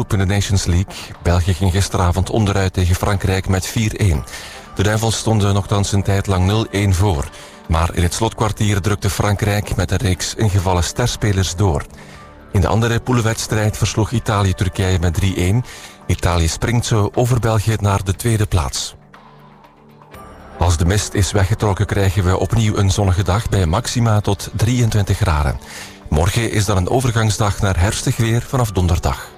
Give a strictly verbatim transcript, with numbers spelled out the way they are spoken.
groep in de Nations League. België ging gisteravond onderuit tegen Frankrijk met vier-een. De Duivels stonden nogthans een tijd lang nul-een voor. Maar in het slotkwartier drukte Frankrijk met een reeks ingevallen sterspelers door. In de andere poelenwedstrijd versloeg Italië Turkije met drie-een. Italië springt zo over België naar de tweede plaats. Als de mist is weggetrokken krijgen we opnieuw een zonnige dag bij maxima tot drieëntwintig graden. Morgen is dan een overgangsdag naar herfstig weer vanaf donderdag.